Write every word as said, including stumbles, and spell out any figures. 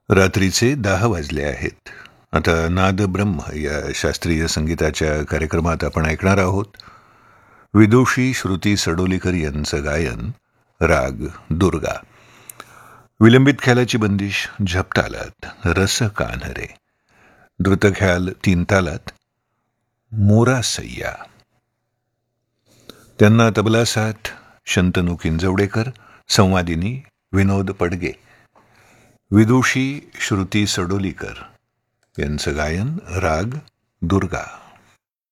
रात्रीचे दहा वाजले आहेत. आता नाद ब्रह्म या शास्त्रीय संगीताच्या कार्यक्रमात आपण ऐकणार आहोत विदुषी श्रुती सडोलीकर यांचं गायन राग दुर्गा. विलंबित ख्यालाची बंदिश झपतालात रस कान्हरे, द्रुत ख्याल तीन तालात मोरा सय्या. त्यांना तबला साथ शंतनू किंजवडेकर, संवादिनी विनोद पडगे. विदुषी श्रुती सडोलीकर यांचं गायन राग दुर्गा.